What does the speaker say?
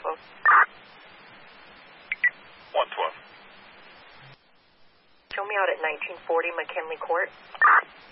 telephone. 112. Show me out at 1940 McKinley Court.